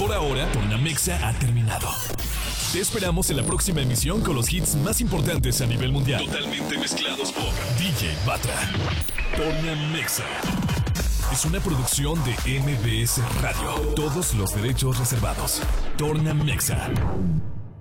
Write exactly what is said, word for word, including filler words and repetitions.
Por ahora, Tornamexa ha terminado. Te esperamos en la próxima emisión con los hits más importantes a nivel mundial. Totalmente mezclados por D J Batra. Tornamexa es una producción de M B S Radio. Todos los derechos reservados. Tornamexa.